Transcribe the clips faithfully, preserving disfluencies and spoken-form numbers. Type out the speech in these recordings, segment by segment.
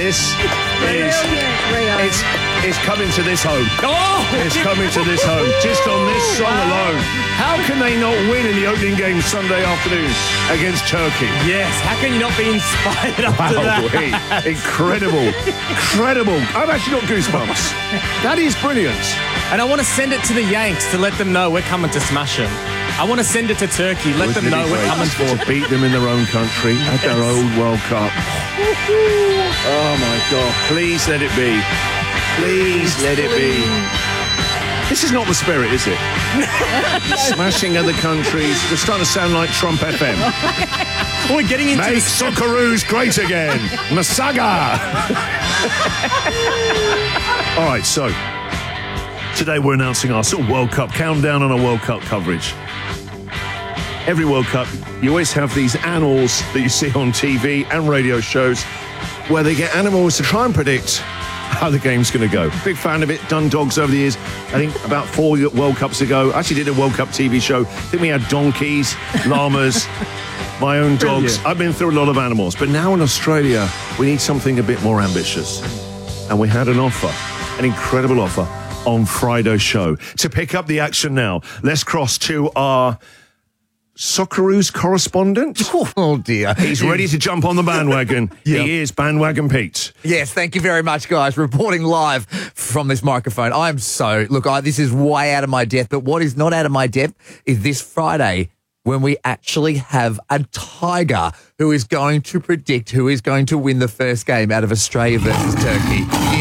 This is it's it's coming to this home. Oh! It's coming to this home. Just on this song alone. How can they not win in the opening game Sunday afternoon against Turkey? Yes, how can you not be inspired after Wow, that? wait. Incredible. Incredible. I've actually got goosebumps. That is brilliant. And I want to send it to the Yanks to let them know we're coming to smash them. I want to send it to Turkey, let them Wouldn't it know be we're great coming for to beat them in their own country at their old World Cup. Oh my God! Please let it be. Please let it be. This is not the spirit, is it? Smashing other countries. We're starting to sound like Trump F M. We're getting into Make Socceroos great again. Masaga. All right, so today we're announcing our sort of World Cup countdown on our World Cup coverage. Every World Cup, you always have these annals that you see on T V and radio shows where they get animals to try and predict how the game's going to go. Big fan of it, done dogs over the years. I think about four World Cups ago, I actually did a World Cup T V show. I think we had donkeys, llamas, my own dogs. Brilliant. I've been through a lot of animals, but now in Australia, we need something a bit more ambitious. And we had an offer, an incredible offer on Friday's show. To pick up the action now, let's cross to our Socceroos correspondent. Oh, dear. He's ready to jump on the bandwagon. Yep. He is Bandwagon Pete. Yes, thank you very much, guys. Reporting live from this microphone. I'm so... Look, I, this is way out of my depth, but what is not out of my depth is this Friday when we actually have a tiger who is going to predict who is going to win the first game out of Australia versus Turkey.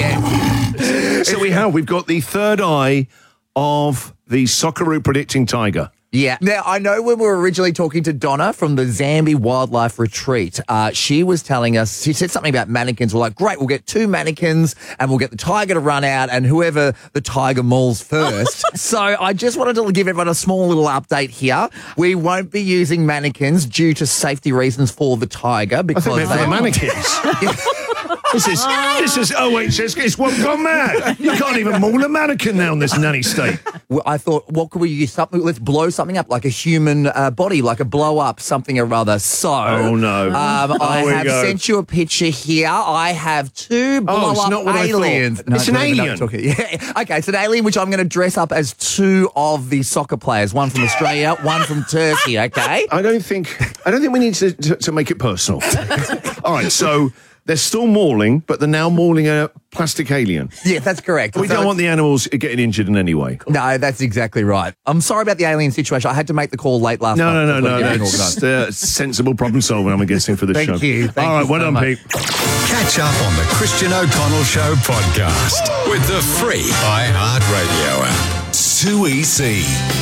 Yes. So we have, we've got the third eye of the Socceroo predicting tiger. Yeah. Now, I know when we were originally talking to Donna from the Zambi Wildlife Retreat, uh, she was telling us, she said something about mannequins. We're like, great, we'll get two mannequins and we'll get the tiger to run out and whoever the tiger mauls first. So I just wanted to give everyone a small little update here. We won't be using mannequins due to safety reasons for the tiger because I think they they're mannequins. This is, this is, oh wait, it's, it's one gone mad. You can't even maul a mannequin now in this nanny state. Well, I thought, what could we use? Something, let's blow something up, like a human uh, body, like a blow up, something or other. So, oh no. Um, I have sent you a picture here. I have two blow oh, it's up not what aliens. I thought. No, it's an alien. Yeah. Okay, it's an alien which I'm going to dress up as two of the soccer players, one from Australia, one from Turkey, okay? I don't think, I don't think we need to, to, to make it personal. All right, so they're still mauling, but they're now mauling a plastic alien. Yeah, that's correct. We so don't want the animals getting injured in any way. No, that's exactly right. I'm sorry about the alien situation. I had to make the call late last no, night. No, no, no, no. It's uh, sensible problem solving, I'm guessing, for the Thank show. You. Thank All right, you well so done, much. Pete. Catch up on the Christian O'Connell Show podcast with the free iHeartRadio app. two E C.